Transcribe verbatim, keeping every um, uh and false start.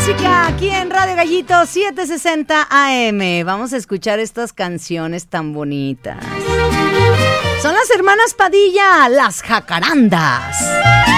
música aquí en Radio Gallito setecientos sesenta A M. Vamos a escuchar estas canciones tan bonitas. Son las hermanas Padilla, las Jacarandas.